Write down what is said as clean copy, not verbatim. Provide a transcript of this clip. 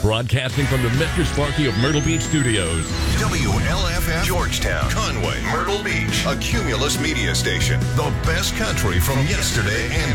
Broadcasting from the Mr. Sparky of Myrtle Beach Studios. WLFF Georgetown, Conway, Myrtle Beach, a Cumulus media station. The best country from yesterday and